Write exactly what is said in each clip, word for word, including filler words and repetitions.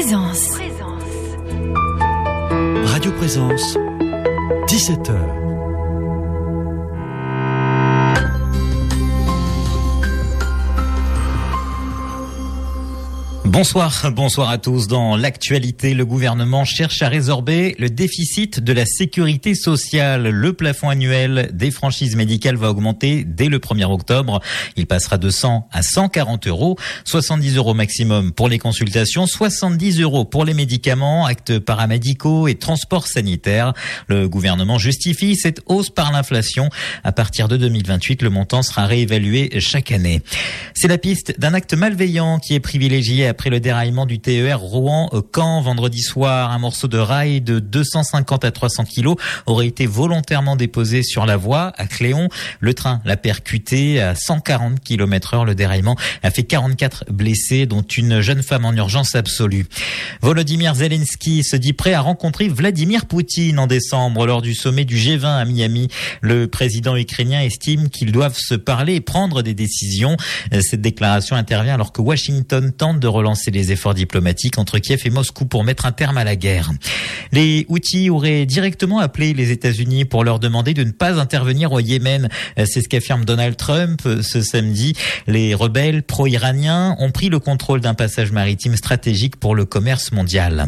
Présence. Radio Présence, dix-sept heures. Bonsoir, bonsoir à tous. Dans l'actualité, le gouvernement cherche à résorber le déficit de la sécurité sociale. Le plafond annuel des franchises médicales va augmenter dès le premier octobre. Il passera de cent à cent quarante euros, soixante-dix euros maximum pour les consultations, soixante-dix euros pour les médicaments, actes paramédicaux et transports sanitaires. Le gouvernement justifie cette hausse par l'inflation. À partir de deux mille vingt-huit, le montant sera réévalué chaque année. C'est la piste d'un acte malveillant qui est privilégié après le déraillement du T E R Rouen-Caen vendredi soir. Un morceau de rail de deux cent cinquante à trois cents kilos aurait été volontairement déposé sur la voie à Cléon. Le train l'a percuté à cent quarante kilomètres heure. Le déraillement a fait quarante-quatre blessés, dont une jeune femme en urgence absolue. Volodymyr Zelensky se dit prêt à rencontrer Vladimir Poutine en décembre lors du sommet du G vingt à Miami. Le président ukrainien estime qu'ils doivent se parler et prendre des décisions. Cette déclaration intervient alors que Washington tente de relancer les efforts diplomatiques entre Kiev et Moscou pour mettre un terme à la guerre. Les Houthis auraient directement appelé les États-Unis pour leur demander de ne pas intervenir au Yémen. C'est ce qu'affirme Donald Trump ce samedi. Les rebelles pro-iraniens ont pris le contrôle d'un passage maritime stratégique pour le commerce mondial.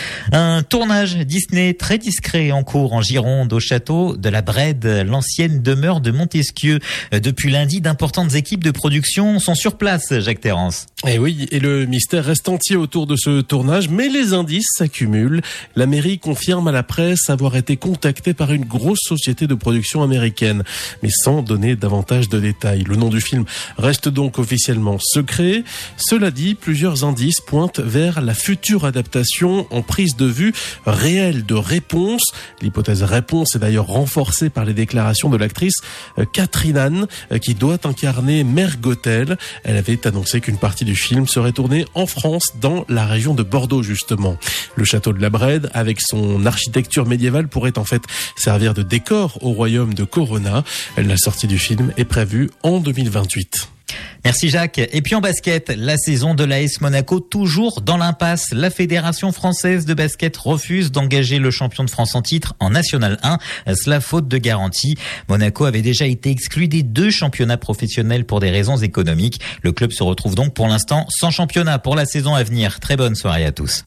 Un tournage Disney très discret en cours en Gironde au château de la Brède, l'ancienne demeure de Montesquieu. Depuis lundi, d'importantes équipes de production sont sur place, Jacques Terrance. Et oui, et le mystère reste entier autour de ce tournage, mais les indices s'accumulent. La mairie confirme à la presse avoir été contactée par une grosse société de production américaine, mais sans donner davantage de détails. Le nom du film reste donc officiellement secret. Cela dit, plusieurs indices pointent vers la future adaptation en prise de vue réelle de Réponse. L'hypothèse Réponse est d'ailleurs renforcée par les déclarations de l'actrice Catherine Anne, qui doit incarner Mère Gothel. Elle avait annoncé qu'une partie du film serait tournée en France, dans la région de Bordeaux justement. Le château de la Brède, avec son architecture médiévale, pourrait en fait servir de décor au royaume de Corona. La sortie du film est prévue en deux mille vingt-huit. Merci Jacques. Et puis en basket, la saison de l'A S Monaco toujours dans l'impasse. La Fédération française de basket refuse d'engager le champion de France en titre en National un. Cela faute de garantie. Monaco avait déjà été exclu des deux championnats professionnels pour des raisons économiques. Le club se retrouve donc pour l'instant sans championnat pour la saison à venir. Très bonne soirée à tous.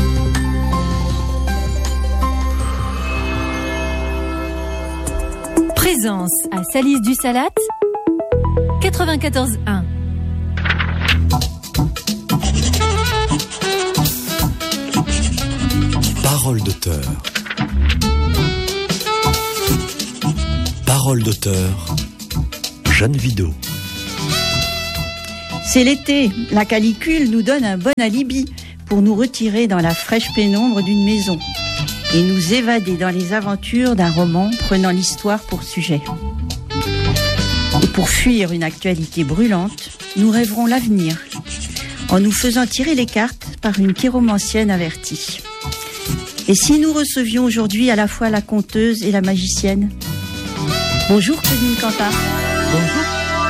Présence à Salis du Salat quatre-vingt-quatorze un. Parole d'auteur. Parole d'auteur. Jeanne Vidot. C'est l'été. La canicule nous donne un bon alibi pour nous retirer dans la fraîche pénombre d'une maison et nous évader dans les aventures d'un roman prenant l'histoire pour sujet. Et pour fuir une actualité brûlante, nous rêverons l'avenir, en nous faisant tirer les cartes par une chiromancienne avertie. Et si nous recevions aujourd'hui à la fois la conteuse et la magicienne ? Bonjour Claudine Cantat. Bonjour.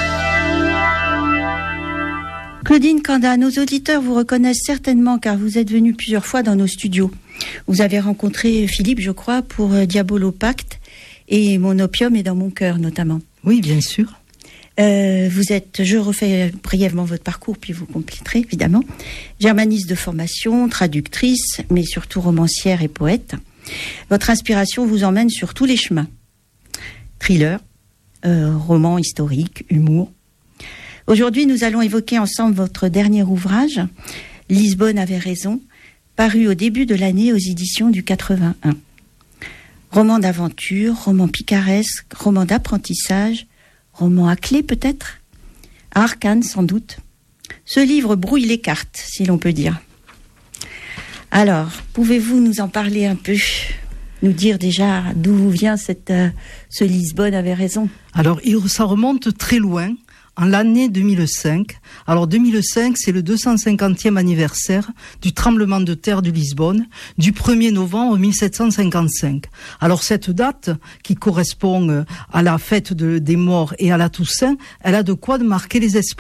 Claudine Cantat, nos auditeurs vous reconnaissent certainement car vous êtes venue plusieurs fois dans nos studios. Vous avez rencontré Philippe, je crois, pour Diabolo Pacte et Mon opium est dans mon cœur notamment. Oui, bien sûr. Euh, vous êtes, je refais brièvement votre parcours, puis vous compléterez évidemment. Germaniste de formation, traductrice, mais surtout romancière et poète. Votre inspiration vous emmène sur tous les chemins. Thriller, euh, roman historique, humour. Aujourd'hui, nous allons évoquer ensemble votre dernier ouvrage, Lisbonne avait raison, paru au début de l'année aux éditions du quatre-vingt-un. Roman d'aventure, roman picaresque, roman d'apprentissage, roman à clé peut-être, à arcane sans doute. Ce livre brouille les cartes, si l'on peut dire. Alors, pouvez-vous nous en parler un peu ? Nous dire déjà d'où vient cette, euh, ce Lisbonne avait raison ? Alors, ça remonte très loin, en l'année deux mille cinq. Alors deux mille cinq, c'est le deux cent cinquantième anniversaire du tremblement de terre de Lisbonne, du premier novembre mille sept cent cinquante-cinq. Alors cette date, qui correspond à la fête de, des morts et à la Toussaint, elle a de quoi de marquer les esprits.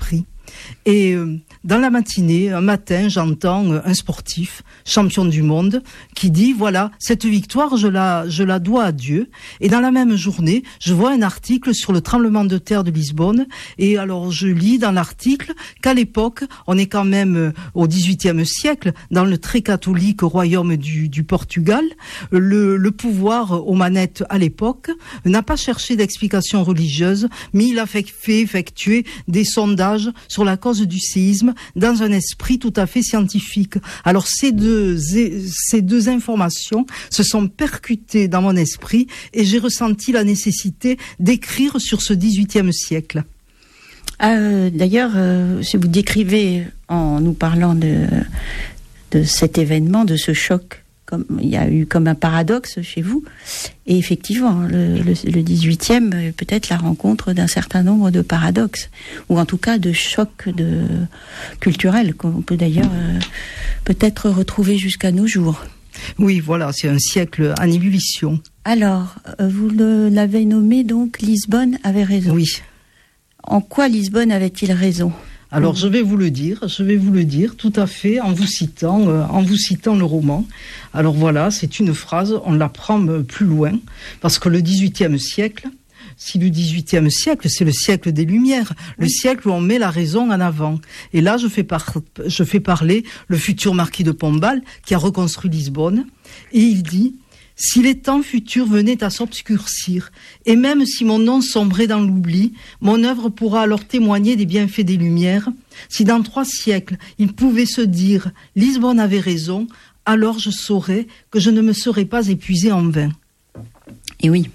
Et euh, dans la matinée, un matin, j'entends euh, un sportif, champion du monde, qui dit, voilà, cette victoire, je la, je la dois à Dieu. Et dans la même journée, je vois un article sur le tremblement de terre de Lisbonne. Et alors, je lis dans l'article qu'à l'époque, on est quand même euh, au dix-huitième siècle, dans le très catholique royaume du, du Portugal. Le, le pouvoir aux manettes à l'époque n'a pas cherché d'explication religieuse, mais il a fait, fait effectuer des sondages sur la cause du séisme dans un esprit tout à fait scientifique. Alors ces deux, ces deux informations se sont percutées dans mon esprit et j'ai ressenti la nécessité d'écrire sur ce dix-huitième siècle. Euh, d'ailleurs, euh, si vous décrivez en nous parlant de, de cet événement, de ce choc, comme, il y a eu comme un paradoxe chez vous. Et effectivement, le, le, le dix-huitième, peut-être la rencontre d'un certain nombre de paradoxes, ou en tout cas de chocs de, culturels, qu'on peut d'ailleurs euh, peut-être retrouver jusqu'à nos jours. Oui, voilà, c'est un siècle en ébullition. Alors, vous le, l'avez nommé donc, Lisbonne avait raison. Oui. En quoi Lisbonne avait-il raison ? Alors je vais vous le dire, je vais vous le dire tout à fait en vous citant, euh, en vous citant le roman. Alors voilà, c'est une phrase, on la prend plus loin, parce que le dix-huitième siècle, si le dix-huitième siècle, c'est le siècle des Lumières, le oui. siècle où on met la raison en avant. Et là, je fais, par, je fais parler le futur marquis de Pombal, qui a reconstruit Lisbonne, et il dit... Si les temps futurs venaient à s'obscurcir, et même si mon nom sombrait dans l'oubli, mon œuvre pourra alors témoigner des bienfaits des Lumières. Si dans trois siècles, il pouvait se dire « Lisbonne avait raison », alors je saurais que je ne me serais pas épuisé en vain. Et oui.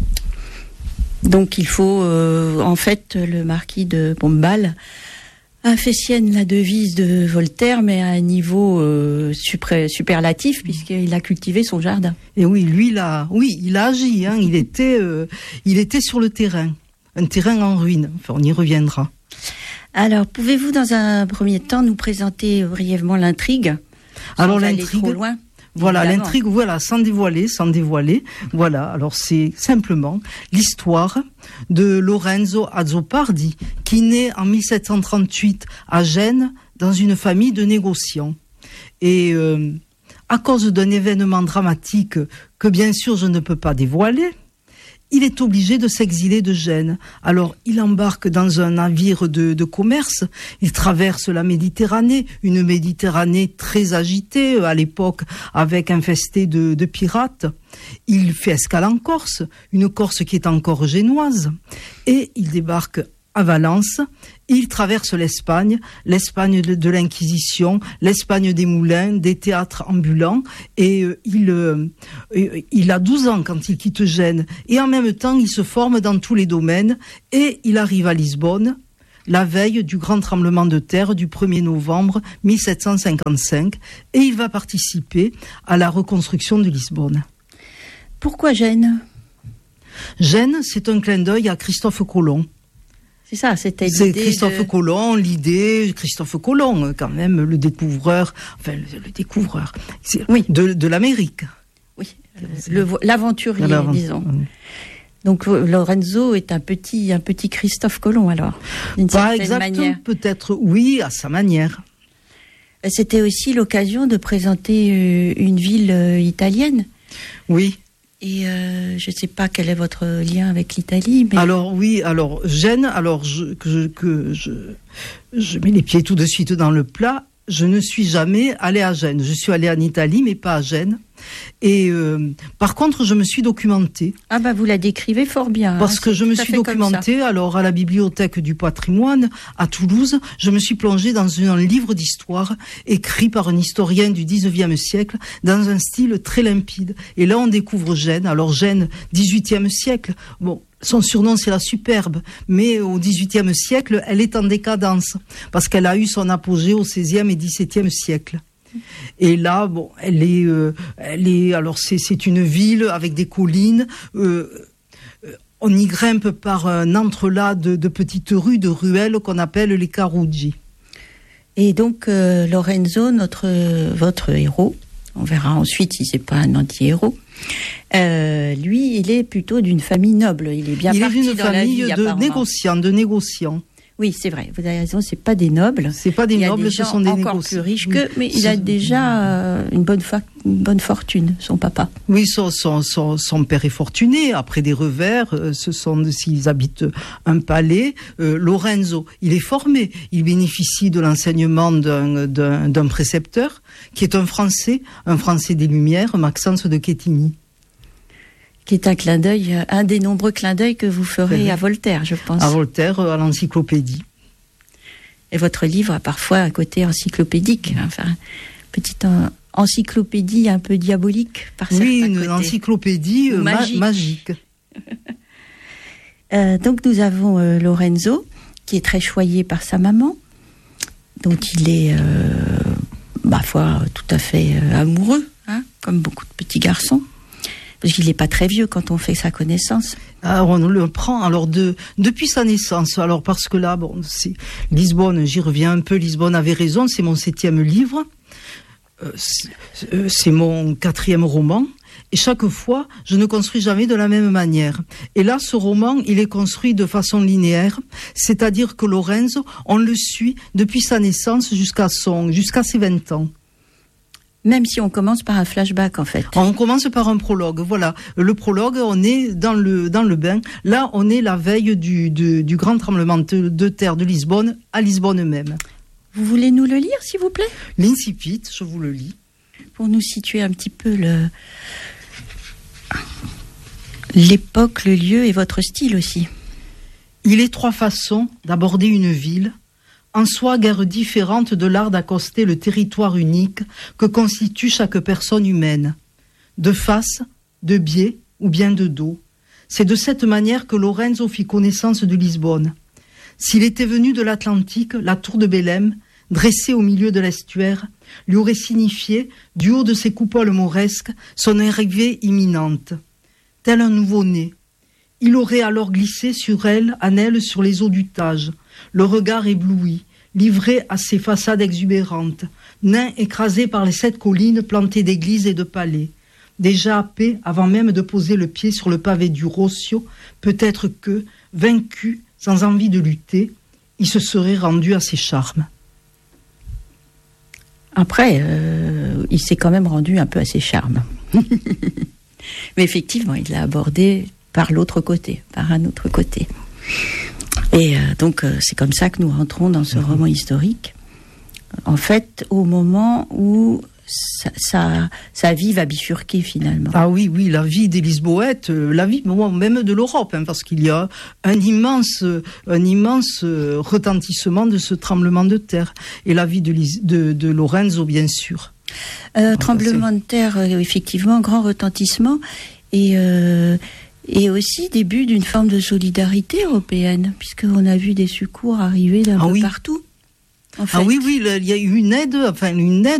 Donc il faut, euh, en fait, le marquis de Pombal a fait sienne la devise de Voltaire, mais à un niveau euh, super, superlatif, puisqu'il a cultivé son jardin. Et oui, lui, il a, oui, il a agi. Hein, il était, euh, il était sur le terrain, un terrain en ruine. Enfin, on y reviendra. Alors, pouvez-vous, dans un premier temps, nous présenter brièvement l'intrigue ? Alors, sans l'intrigue. Aller trop loin. Voilà, Évidemment. L'intrigue, voilà, sans dévoiler, sans dévoiler. Voilà, alors c'est simplement l'histoire de Lorenzo Azzopardi, qui naît en mille sept cent trente-huit à Gênes, dans une famille de négociants. Et euh, à cause d'un événement dramatique que bien sûr je ne peux pas dévoiler, il est obligé de s'exiler de Gênes. Alors, il embarque dans un navire de, de commerce, il traverse la Méditerranée, une Méditerranée très agitée à l'époque, avec infestée de, de pirates. Il fait escale en Corse, une Corse qui est encore génoise, et il débarque à Valence. Il traverse l'Espagne, l'Espagne de, de l'Inquisition, l'Espagne des moulins, des théâtres ambulants, et euh, il, euh, il a douze ans quand il quitte Gênes, et en même temps il se forme dans tous les domaines, et il arrive à Lisbonne, la veille du grand tremblement de terre du premier novembre mille sept cent cinquante-cinq, et il va participer à la reconstruction de Lisbonne. Pourquoi Gênes ? Gênes, c'est un clin d'œil à Christophe Colomb. C'est ça, c'était l'idée. C'est Christophe de... Colomb, l'idée, Christophe Colomb, quand même, le découvreur, enfin, le, le découvreur, c'est, oui. de, de l'Amérique. Oui, le, l'aventurier, L'avent... disons. Oui. Donc, Lorenzo est un petit, un petit Christophe Colomb, alors, d'une Pas certaine exactement, manière. Peut-être, oui, à sa manière. C'était aussi l'occasion de présenter une ville italienne. Oui. Et euh, je ne sais pas quel est votre lien avec l'Italie. Mais... Alors oui, alors Gênes, alors je, que, je, que je, je mets les pieds tout de suite dans le plat. Je ne suis jamais allée à Gênes. Je suis allée en Italie, mais pas à Gênes. Et euh, par contre, je me suis documentée. Ah bah vous la décrivez fort bien. Parce hein, que je me suis documentée. Alors à la Bibliothèque du Patrimoine à Toulouse, je me suis plongée dans un livre d'histoire écrit par un historien du dix-neuvième siècle dans un style très limpide. Et là, on découvre Gênes. Alors Gênes, dix-huitième siècle. Bon. Son surnom, c'est la Superbe, mais au dix-huitième siècle, elle est en décadence, parce qu'elle a eu son apogée au seizième et dix-septième siècle. Et là, bon, elle est, euh, elle est, alors c'est, c'est une ville avec des collines, euh, on y grimpe par un entrelac de, de petites rues, de ruelles qu'on appelle les Carugi. Et donc, euh, Lorenzo, notre, votre héros, on verra ensuite si c'est pas un anti-héros, Euh, lui, il est plutôt d'une famille noble. Il est bien il parti est d'une dans famille la vie, de négociants, de négociants. Oui, c'est vrai. Vous avez raison. C'est pas des nobles. C'est pas des il y a nobles, des ce gens sont des encore négociants. plus riches Oui. que, mais il a déjà euh, une bonne fa- une bonne fortune, son papa. Oui, son, son, son, son père est fortuné. Après des revers, euh, ce sont s'ils habitent un palais. Euh, Lorenzo, il est formé. Il bénéficie de l'enseignement d'un, d'un, d'un précepteur qui est un Français, un Français des Lumières, Maxence de Quetigny. Qui est un clin d'œil, un des nombreux clins d'œil que vous ferez Oui. à Voltaire, je pense. À Voltaire, à l'encyclopédie. Et votre livre a parfois un côté encyclopédique, enfin, petite en- encyclopédie un peu diabolique par certains Oui, une côtés. encyclopédie Ou euh, ma- magique. magique. Euh, donc nous avons euh, Lorenzo, qui est très choyé par sa maman, dont il est, euh, ma foi, tout à fait euh, amoureux, hein, comme beaucoup de petits garçons. Parce qu'il n'est pas très vieux quand on fait sa connaissance. Alors on le prend alors de depuis sa naissance. Alors parce que là, bon, c'est Lisbonne. J'y reviens un peu. Lisbonne avait raison. C'est mon septième livre. Euh, c'est, euh, c'est mon quatrième roman. Et chaque fois, je ne construis jamais de la même manière. Et là, ce roman, il est construit de façon linéaire, c'est-à-dire que Lorenzo, on le suit depuis sa naissance jusqu'à son jusqu'à ses vingt ans. Même si on commence par un flashback, en fait. On commence par un prologue, voilà. Le prologue, on est dans le dans le bain. Là, on est la veille du, du, du grand tremblement de, de terre de Lisbonne, à Lisbonne même. Vous voulez nous le lire, s'il vous plaît ? L'incipit, je vous le lis. Pour nous situer un petit peu le... l'époque, le lieu et votre style aussi. Il est trois façons d'aborder une ville, en soi guère différente de l'art d'accoster le territoire unique que constitue chaque personne humaine. De face, de biais ou bien de dos. C'est de cette manière que Lorenzo fit connaissance de Lisbonne. S'il était venu de l'Atlantique, la tour de Belém, dressée au milieu de l'estuaire, lui aurait signifié, du haut de ses coupoles mauresques, son arrivée imminente. Tel un nouveau-né. Il aurait alors glissé sur elle, en elle, sur les eaux du Tage, le regard ébloui, livré à ses façades exubérantes, nain écrasé par les sept collines plantées d'églises et de palais. Déjà happé, avant même de poser le pied sur le pavé du Rossio, peut-être que, vaincu, sans envie de lutter, il se serait rendu à ses charmes. Après, euh, il s'est quand même rendu un peu à ses charmes. Mais effectivement, il l'a abordé par l'autre côté, par un autre côté. Et euh, donc, euh, c'est comme ça que nous rentrons dans ce roman historique. En fait, au moment où sa, sa, sa vie va bifurquer finalement. Ah oui, oui, la vie des Lisboètes, euh, la vie même de l'Europe, hein, parce qu'il y a un immense, un immense euh, retentissement de ce tremblement de terre. Et la vie de, Lis- de, de Lorenzo, bien sûr. Euh, tremblement de terre, euh, effectivement, grand retentissement. Et... Euh, Et aussi début d'une forme de solidarité européenne, puisqu'on a vu des secours arriver d'un ah peu oui. partout. En fait. Ah oui, oui, il y a eu une aide, enfin une aide